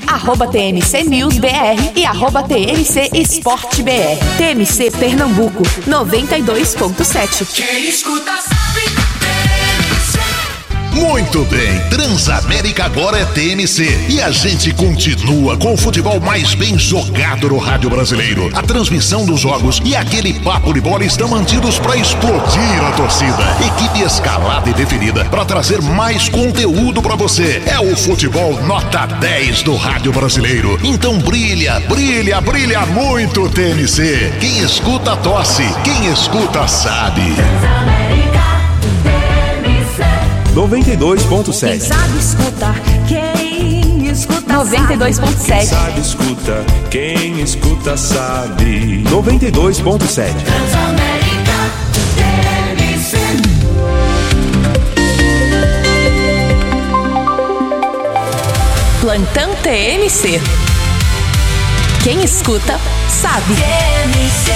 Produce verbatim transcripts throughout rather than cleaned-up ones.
arroba T M C News B R e arroba T M C Esporte B R. T M C Pernambuco, noventa e dois ponto sete. Quem escuta sabe, T M C. Muito bem, Transamérica agora é T M C e a gente continua com o futebol mais bem jogado no rádio brasileiro. A transmissão dos jogos e aquele papo de bola estão mantidos para explodir a torcida. Equipe escalada e definida para trazer mais conteúdo para você. É o futebol nota dez do rádio brasileiro. Então brilha, brilha, brilha muito T M C. Quem escuta tosse, quem escuta sabe. noventa e dois ponto sete. Quem sabe escutar, quem escuta noventa e dois ponto sete. Quem sabe escuta, quem escuta sabe. noventa e dois ponto sete. Transamérica, T M C. Plantão T M C. Quem escuta, sabe. T M C.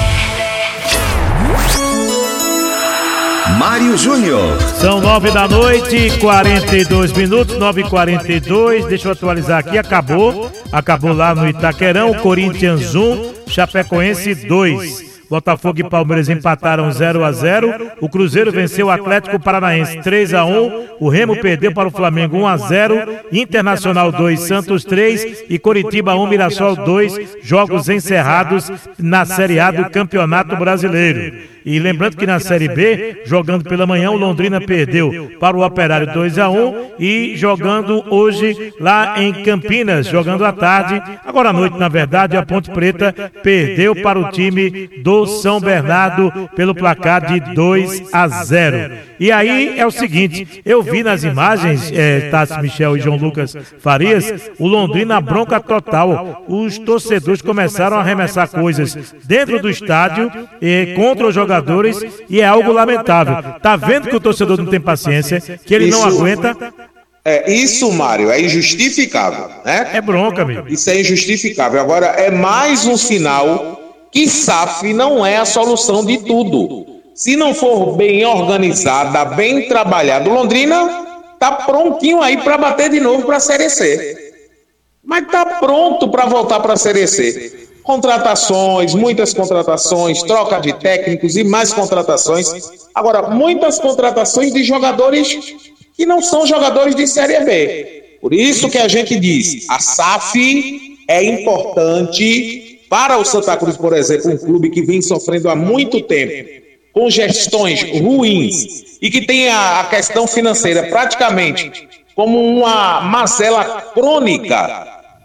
Mário Júnior. São nove da noite, quarenta e dois minutos, nove e quarenta e dois. Deixa eu atualizar aqui, acabou. Acabou lá no Itaquerão, Corinthians um, Chapecoense dois. Botafogo e Palmeiras empataram zero a zero. O Cruzeiro venceu o Atlético Paranaense três a um. O Remo perdeu para o Flamengo um a zero. Internacional dois, Santos três. E Coritiba um, Mirassol dois. Jogos encerrados na Série A do Campeonato Brasileiro. E lembrando que na Série B, jogando pela manhã, o Londrina perdeu para o Operário dois a um. E jogando hoje lá em Campinas, jogando à tarde. Agora à noite, na verdade, a Ponte Preta perdeu para o time do São Bernardo pelo placar de dois a zero. E aí é o seguinte, eu vi nas imagens, é, Tássio Michel e João Lucas Farias, o Londrina bronca total. Os torcedores começaram a arremessar coisas dentro do estádio eh, contra os jogadores e é algo lamentável. Tá vendo que o torcedor não tem paciência, que ele Isso... não aguenta? É, isso, Mário, é injustificável, né? É bronca, amigo. Isso é injustificável. Agora, é mais um sinal que S A F não é a solução de tudo. Se não for bem organizada, bem trabalhada, o Londrina tá prontinho aí para bater de novo para a Série C. Mas tá pronto para voltar para a Série C. Contratações, muitas contratações, troca de técnicos e mais contratações. Agora, muitas contratações de jogadores que não são jogadores de Série B. Por isso que a gente diz, a S A F é importante para o Santa Cruz, por exemplo, um clube que vem sofrendo há muito tempo com gestões ruins e que tem a, a questão financeira praticamente como uma mazela crônica.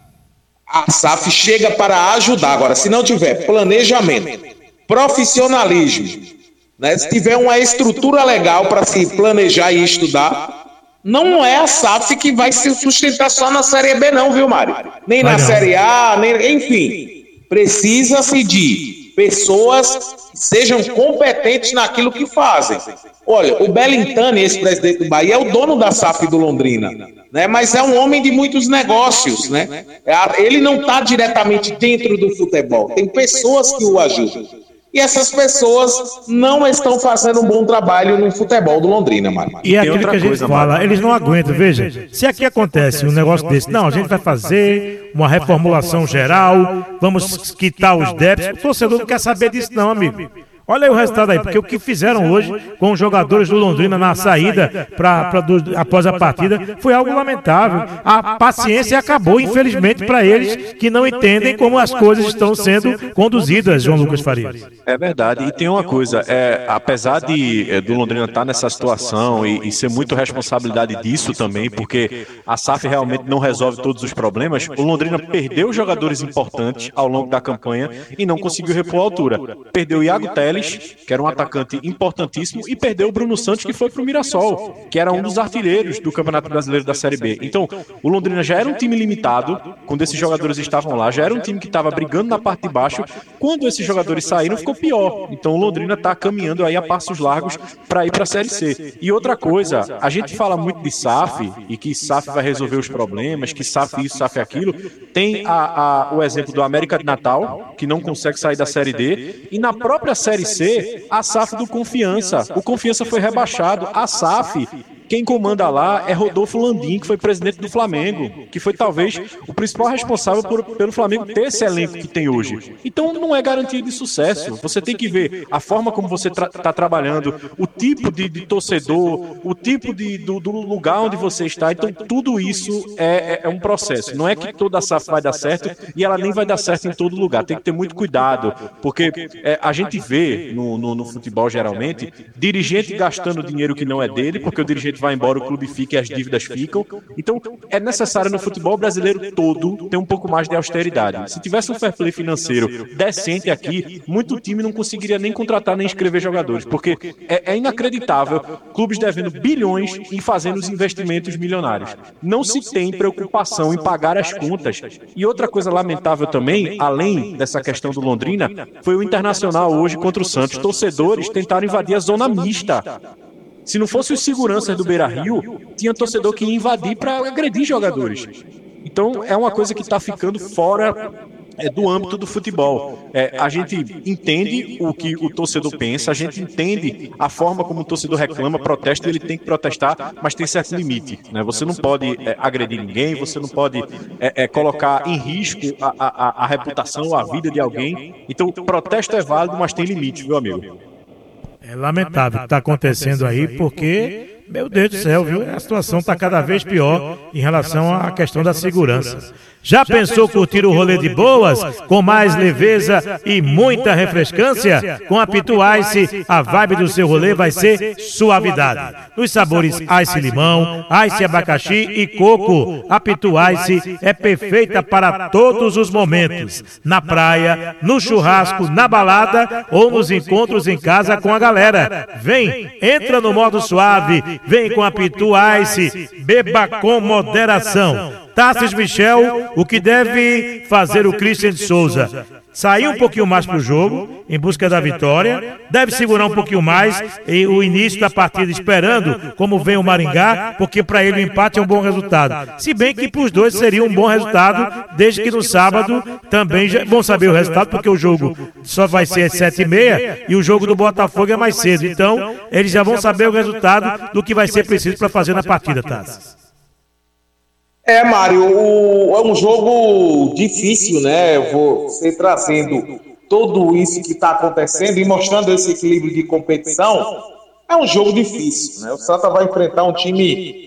A S A F chega para ajudar. Agora, se não tiver planejamento, profissionalismo, né, se tiver uma estrutura legal para se planejar e estudar, não é a S A F que vai se sustentar só na Série B não, viu, Mário? Nem na Série A, nem, enfim. Precisa-se de pessoas que sejam competentes naquilo que fazem. Olha, o Belintani, esse presidente do Bahia, é o dono da S A F do Londrina, né? Mas é um homem de muitos negócios, né? Ele não está diretamente dentro do futebol, tem pessoas que o ajudam. E essas pessoas não estão fazendo um bom trabalho no futebol do Londrina, Mário. E é aquilo que a gente coisa, fala, Mário. Eles não aguentam, veja, se aqui acontece um negócio desse, não, a gente vai fazer uma reformulação geral, vamos quitar os débitos, o torcedor não quer saber disso não, amigo. Olha aí o resultado aí, porque o que fizeram hoje com os jogadores do Londrina na saída pra, pra do, após a partida foi algo lamentável. A paciência acabou, infelizmente, para eles que não entendem como as coisas estão sendo conduzidas, João Lucas Farias. É verdade, e tem uma coisa, é, apesar de é, do Londrina estar nessa situação e, e ser muito responsabilidade disso também, porque a S A F realmente não resolve todos os problemas, o Londrina perdeu jogadores importantes ao longo da campanha e não conseguiu repor a altura. Perdeu o Iago Teles, que era um atacante importantíssimo, e perdeu o Bruno Santos, que foi para o Mirassol, que era um dos artilheiros do Campeonato Brasileiro da Série B. Então, o Londrina já era um time limitado, quando esses jogadores estavam lá, já era um time que estava brigando na parte de baixo. Quando esses jogadores saíram, ficou pior. Então, o Londrina está caminhando aí a passos largos para ir para a Série C. E outra coisa, a gente fala muito de S A F, e que S A F vai resolver os problemas, que S A F isso, S A F aquilo. Tem a, a, o exemplo do América de Natal, que não consegue sair da Série D, e na própria Série C, a S A F do Confiança. O Confiança foi rebaixado. A S A F, quem comanda lá é Rodolfo Landim, que foi presidente do Flamengo, que foi talvez o principal responsável por, pelo Flamengo ter esse elenco que tem hoje. Então não é garantia de sucesso. Você tem que ver a forma como você está tra- trabalhando, o tipo de, de torcedor, o tipo de, do, do lugar onde você está. Então tudo isso é, é, é um processo. Não é que toda a S A F vai dar certo e ela nem vai dar certo em todo lugar. Tem que ter muito cuidado, porque é, a gente vê no, no, no futebol geralmente dirigente gastando dinheiro que não é dele, porque o dirigente vai embora, o clube fica e as dívidas ficam. Então é necessário no futebol brasileiro todo ter um pouco mais de austeridade. Se tivesse um fair play financeiro decente aqui, muito time não conseguiria nem contratar nem inscrever jogadores, porque é, é inacreditável clubes devendo bilhões e fazendo os investimentos milionários. Não se tem preocupação em pagar as contas. E outra coisa lamentável também, além dessa questão do Londrina, foi o Internacional hoje contra o Santos. Torcedores tentaram invadir a zona mista. Se não fosse os seguranças do Beira-Rio, tinha torcedor que ia invadir para agredir jogadores. Então é uma coisa que está ficando fora é, do âmbito do futebol. É, a gente entende o que o torcedor pensa, a gente entende a forma como o torcedor reclama, protesta, ele tem que protestar, mas tem certo limite, né? Você não pode é, agredir ninguém, você não pode é, é, colocar em risco a, a, a reputação, a vida de alguém. Então protesto é válido, mas tem limite, viu, amigo? É lamentável o que está acontecendo aí, porque, meu Deus do céu, viu? A situação está cada vez pior em relação à questão da segurança. Já pensou curtir o rolê de boas, com mais leveza e muita refrescância? Com a Pitu Ice, a vibe do seu rolê vai ser suavidade. Nos sabores Ice Limão, Ice Abacaxi e Coco, a Pitu Ice é perfeita para todos os momentos. Na praia, no churrasco, na balada ou nos encontros em casa com a galera. Vem, entra no modo suave, vem com a Pitu Ice, beba com moderação. Tarcísio Michel, o que deve fazer o Christian de Souza? Sair um pouquinho mais para o jogo, em busca da vitória, deve segurar um pouquinho mais e o início da partida esperando como vem o Maringá, porque para ele o empate é um bom resultado. Se bem que para os dois seria um bom resultado, desde que no sábado também já vão saber o resultado, porque o jogo só vai ser às sete e meia e o jogo do Botafogo é mais cedo. Então, eles já vão saber o resultado do que vai ser preciso para fazer na partida, Tarcísio. É, Mário, o, é um jogo difícil, né? Você trazendo tudo isso que está acontecendo e mostrando esse equilíbrio de competição, é um jogo difícil, né? O Santa vai enfrentar um time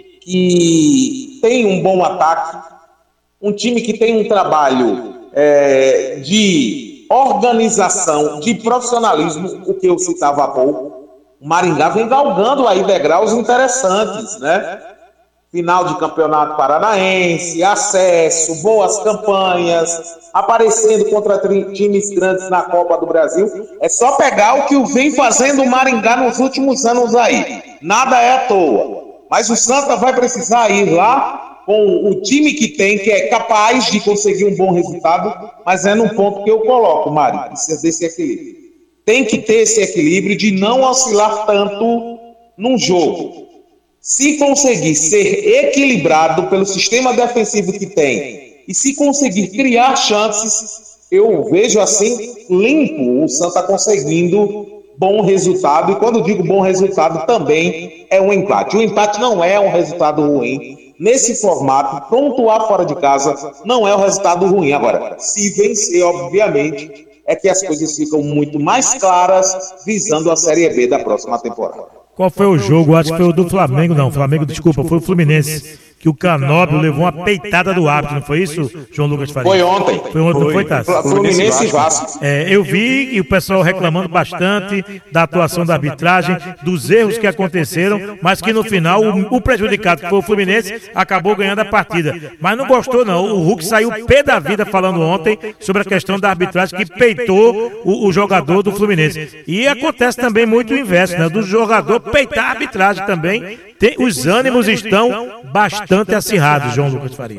que tem um bom ataque, um time que tem um trabalho é, de organização, de profissionalismo, o que eu citava há pouco. O Maringá vem galgando aí degraus interessantes, né? Final de campeonato paranaense, acesso, boas campanhas, aparecendo contra times grandes na Copa do Brasil. É só pegar o que vem fazendo o Maringá nos últimos anos aí. Nada é à toa. Mas o Santa vai precisar ir lá com o time que tem, que é capaz de conseguir um bom resultado, mas é num ponto que eu coloco, Mário, precisa desse equilíbrio. Tem que ter esse equilíbrio de não oscilar tanto num jogo. Se conseguir ser equilibrado pelo sistema defensivo que tem e se conseguir criar chances, eu vejo assim limpo o Santa conseguindo bom resultado. E quando digo bom resultado, também é um empate. O empate não é um resultado ruim. Nesse formato, pontuar fora de casa não é um resultado ruim. Agora, se vencer, obviamente, é que as coisas ficam muito mais claras visando a Série B da próxima temporada. Qual foi o jogo? Acho que foi o do Flamengo, não. Flamengo, desculpa, foi o Fluminense. Que o Canóbio levou uma peitada do árbitro, não foi isso, João Lucas Faria? Foi ontem. Foi ontem, não foi, Tassi? Fluminense e Vasco. É, eu vi e o pessoal reclamando bastante da atuação da arbitragem, dos erros que aconteceram, mas que no final o, o prejudicado, que foi o Fluminense, acabou ganhando a partida. Mas não gostou, não. O Hulk saiu pé da vida falando ontem sobre a questão da arbitragem que peitou o, o jogador do Fluminense. E acontece também muito o inverso, né? Do jogador peitar a arbitragem também. Tem, os ânimos estão bastante acirrados, João Lucas Farias.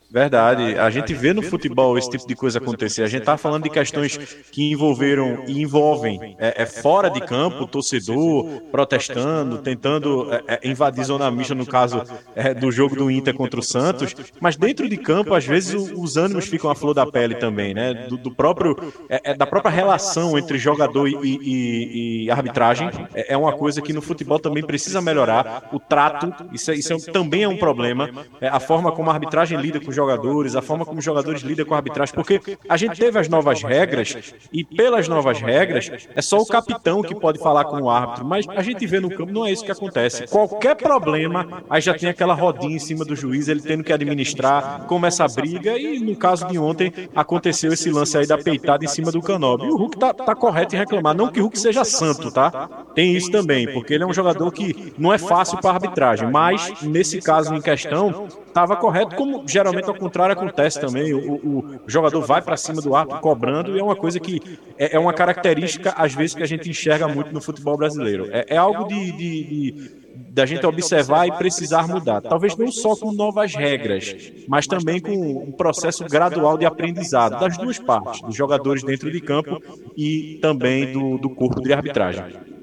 Verdade, a gente vê no futebol esse tipo de coisa acontecer. A gente tá falando de questões que envolveram e envolvem é, é fora de campo, o torcedor protestando, tentando é, é, invadir zona mista, no caso é, do jogo do Inter contra o Santos, mas dentro de campo, às vezes, o, os ânimos ficam à flor da pele também, né? Do, do próprio, é, é, da própria relação entre jogador e, e, e arbitragem. É, é uma coisa que no futebol também precisa melhorar. O trato, isso, é, isso é, também é um problema. É, a forma como a arbitragem lida com os jogadores, a forma como os jogadores lidam com a arbitragem, porque a gente teve as novas regras e pelas novas regras é só o capitão que pode falar com o árbitro, mas a gente vê no campo, não é isso que acontece. Qualquer problema, aí já tem aquela rodinha em cima do juiz, ele tendo que administrar, começa a briga, e no caso de ontem aconteceu esse lance aí da peitada em cima do Canóbio. E o Hulk tá, tá correto em reclamar, não que o Hulk seja santo, tá? Tem isso também, porque ele é um jogador que não é fácil para arbitragem, mas nesse caso em questão, estava correto, como geralmente ao contrário acontece também. O, o, o jogador vai para cima do árbitro cobrando, e é uma coisa que é, é uma característica, às vezes, que a gente enxerga muito no futebol brasileiro. É, é algo de, de, de, da gente observar e precisar mudar. Talvez não só com novas regras, mas também com um processo gradual de aprendizado das duas partes, dos jogadores dentro de campo e também do, do corpo de arbitragem.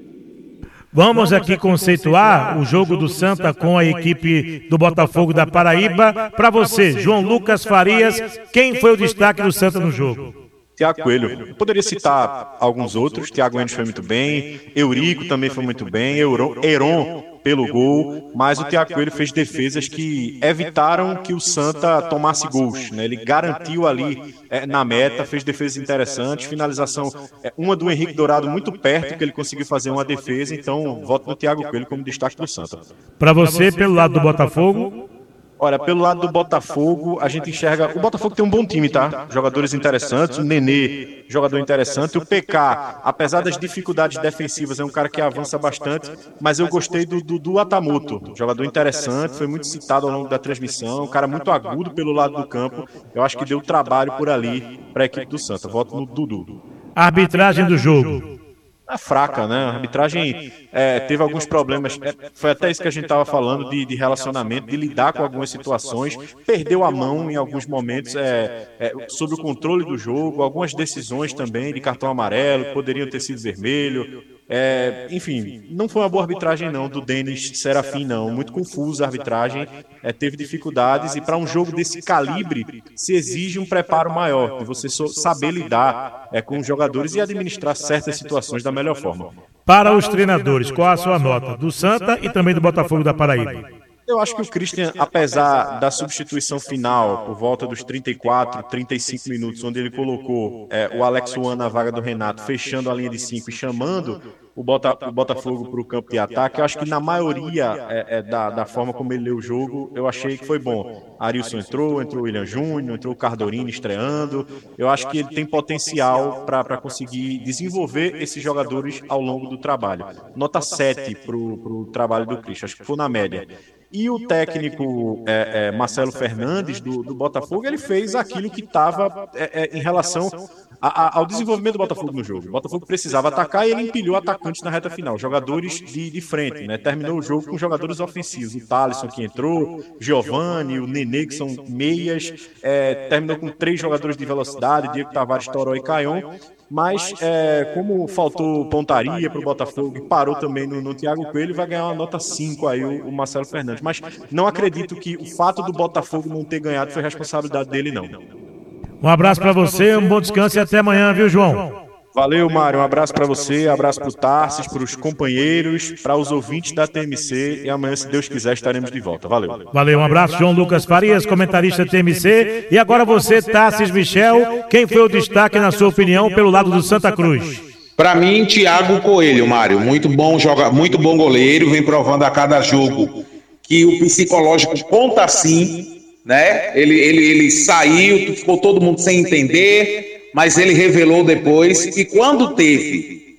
Vamos aqui conceituar o jogo do Santa com a equipe do Botafogo da Paraíba. Para você, João Lucas Farias, quem foi o destaque do Santa no jogo? Thiago Coelho. Eu poderia citar alguns outros. Thiago Enes foi muito bem, Eurico também foi muito bem, Euron, Heron pelo gol, mas o Thiago Coelho fez defesas que evitaram que o Santa tomasse gols, né? Ele garantiu ali é, na meta, fez defesas interessantes, finalização, é, uma do Henrique Dourado muito perto, que ele conseguiu fazer uma defesa, então voto no Thiago Coelho como destaque do Santa. Para você, pelo lado do Botafogo? Olha, pelo lado do Botafogo, a gente enxerga... O Botafogo tem um bom time, tá? Jogadores interessantes, o Nenê, jogador interessante. O P K, apesar das dificuldades defensivas, é um cara que avança bastante, mas eu gostei do, do, do Atamoto, jogador interessante, foi muito citado ao longo da transmissão, um cara muito agudo pelo lado do campo. Eu acho que deu trabalho por ali para a equipe do Santa. Voto no Dudu. Arbitragem do jogo. É fraca, né? A arbitragem é, teve alguns problemas, é, foi até isso que a gente estava falando de, de relacionamento, de lidar com algumas situações, perdeu a mão em alguns momentos é, é, sobre o controle do jogo, algumas decisões também de cartão amarelo, poderiam ter sido vermelho, é, enfim, não foi uma boa arbitragem não, do Denis Serafim não, muito confusa a arbitragem, é, teve dificuldades, e para um jogo desse calibre se exige um preparo maior, de você so, saber lidar é, com os jogadores e administrar certas situações da melhor forma. Para os treinadores, qual a sua nota? Do Santa e também do Botafogo da Paraíba. Eu acho que o Christian, apesar da substituição final, por volta dos trinta e quatro, trinta e cinco minutos, onde ele colocou é, o Alex Juan na vaga do Renato, fechando a linha de cinco e chamando o, Bota, o Botafogo para o campo de ataque, eu acho que na maioria é, é, da, da forma como ele leu o jogo, eu achei que foi bom. Arilson entrou, entrou o William Júnior, entrou o Cardorini estreando. Eu acho que ele tem potencial para conseguir desenvolver esses jogadores ao longo do trabalho. Nota sete para o trabalho do Christian, acho que foi na média. E o técnico é, é, Marcelo Fernandes, do, do Botafogo, ele fez aquilo que estava é, é, em relação a, a, ao desenvolvimento do Botafogo no jogo. O Botafogo precisava atacar e ele empilhou atacantes na reta final, jogadores de, de frente, né? Terminou o jogo com jogadores ofensivos. O Thalisson que entrou, Giovani, o Nenê, que são meias, é, terminou com três jogadores de velocidade, Diego Tavares, Toró e Caion. Mas, é, como faltou pontaria para o Botafogo e parou também no, no Thiago Coelho, vai ganhar uma nota cinco aí o, o Marcelo Fernandes. Mas não acredito que o fato do Botafogo não ter ganhado foi responsabilidade dele, não. Um abraço para você, um bom descanso e até amanhã, viu, João? Valeu, Mário. Um abraço para você, um abraço para o Tarsis, para os companheiros, para os ouvintes da T M C. E amanhã, se Deus quiser, estaremos de volta. Valeu. Valeu, um abraço, João Lucas Farias, comentarista T M C. E agora você, Tarsis Michel, quem foi o destaque, na sua opinião, pelo lado do Santa Cruz? Para mim, Thiago Coelho, Mário. Muito bom, joga, muito bom goleiro, vem provando a cada jogo que o psicológico conta sim, né? Ele, ele, ele saiu, ficou todo mundo sem entender, mas ele revelou depois que quando teve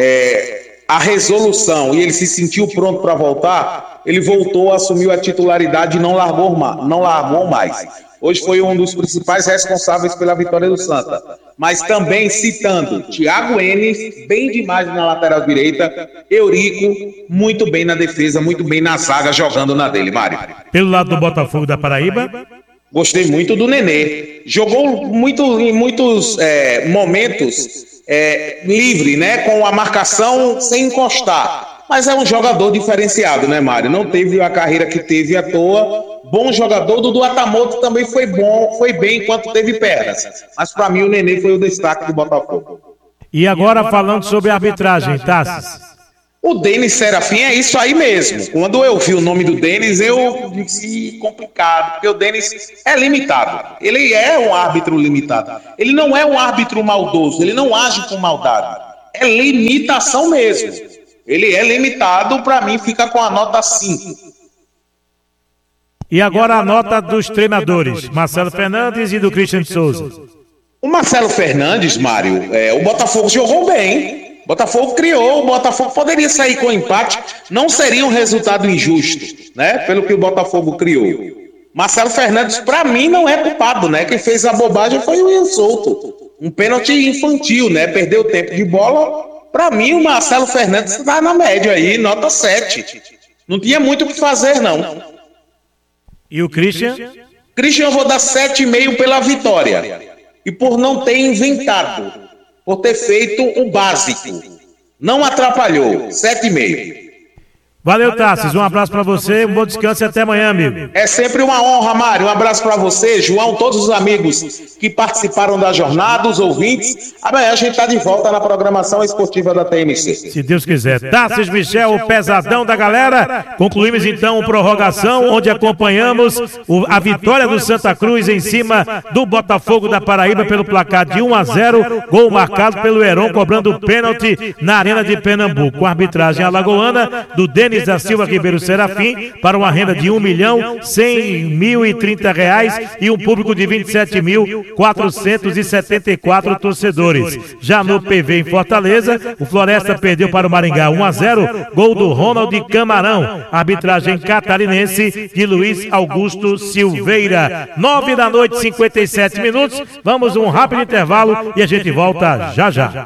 é, a resolução e ele se sentiu pronto para voltar, ele voltou, assumiu a titularidade e não largou, não largou mais. Hoje foi um dos principais responsáveis pela vitória do Santa. Mas também citando Thiago Enes, bem demais na lateral direita, Eurico, muito bem na defesa, muito bem na zaga, jogando na dele, Mário. Pelo lado do Botafogo da Paraíba? Gostei muito do Nenê. Jogou muito, em muitos é, momentos é, livre, né? Com a marcação sem encostar. Mas é um jogador diferenciado, né, Mário? Não teve a carreira que teve à toa. Bom jogador. Dudu Atamoto também foi bom, foi bem enquanto teve pernas. Mas para mim o Nenê foi o destaque do Botafogo. E agora falando sobre a arbitragem, Tassis. O Denis Serafim é isso aí mesmo. Quando eu vi o nome do Denis, eu disse complicado, porque o Denis é limitado. Ele é um árbitro limitado. Ele não é um árbitro maldoso, ele não age com maldade. É limitação mesmo. Ele é limitado, para mim fica com a nota cinco. E agora a nota dos treinadores, Marcelo Fernandes e do Christian Souza. O Marcelo Fernandes, Mário, é, o Botafogo jogou bem. Botafogo criou, o Botafogo poderia sair com empate, não seria um resultado injusto, né? Pelo que o Botafogo criou. Marcelo Fernandes, para mim, não é culpado, né? Quem fez a bobagem foi o Ian Souto. Um pênalti infantil, né? Perdeu tempo de bola. Para mim, o Marcelo Fernandes está na média aí, nota sete. Não tinha muito o que fazer, não. E o Christian? Christian, eu vou dar sete vírgula cinco pela vitória. E por não ter inventado. Por ter feito o básico. Não atrapalhou. sete vírgula cinco. Valeu, Tassis. Um abraço pra você, um bom descanso e até amanhã, amigo. É sempre uma honra, Mário. Um abraço pra você, João, todos os amigos que participaram da jornada, os ouvintes. Amanhã a gente tá de volta na programação esportiva da T M C. Se Deus quiser. Tassis Michel, o pesadão da galera. Concluímos então o prorrogação, onde acompanhamos o, a vitória do Santa Cruz em cima do Botafogo da Paraíba pelo placar de um a zero. Gol marcado pelo Heron, cobrando o pênalti na Arena de Pernambuco. Com a arbitragem alagoana do Denis da Silva Ribeiro Serafim, para uma renda de um milhão cem mil e trinta reais e um público de vinte e sete mil quatrocentos e setenta e quatro torcedores. Já no P V em Fortaleza, o Floresta perdeu para o Maringá um a zero, gol do Ronald Camarão, arbitragem catarinense de Luiz Augusto Silveira. Nove da noite, cinquenta e sete minutos, vamos um rápido intervalo e a gente volta já já.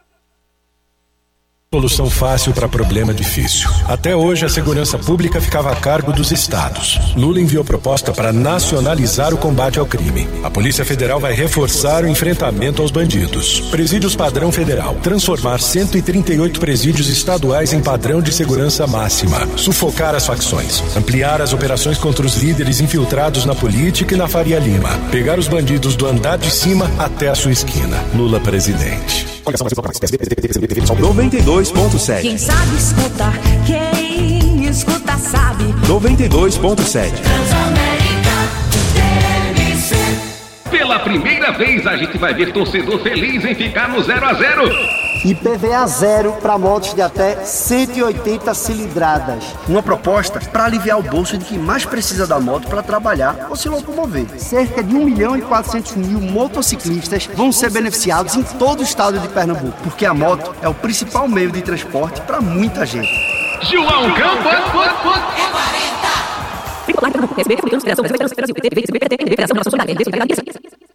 Solução fácil para problema difícil. Até hoje, a segurança pública ficava a cargo dos estados. Lula enviou proposta para nacionalizar o combate ao crime. A Polícia Federal vai reforçar o enfrentamento aos bandidos. Presídios padrão federal. Transformar cento e trinta e oito presídios estaduais em padrão de segurança máxima. Sufocar as facções. Ampliar as operações contra os líderes infiltrados na política e na Faria Lima. Pegar os bandidos do andar de cima até a sua esquina. Lula presidente. noventa e dois ponto sete. Quem sabe escutar, quem escuta sabe. noventa e dois ponto sete. Transamérica T M C. Pela primeira vez a gente vai ver torcedor feliz em ficar no zero a zero. I P V A zero para motos de até cento e oitenta cilindradas. Uma proposta para aliviar o bolso de quem mais precisa da moto para trabalhar ou se locomover. Cerca de um milhão e quatrocentos mil motociclistas vão ser beneficiados em todo o estado de Pernambuco, porque a moto é o principal meio de transporte para muita gente. João Campos. Tripular Pernambuco, S B F, Federação Brasileira de Brasil, P T, P V, P T, Federação Nacional Solidária,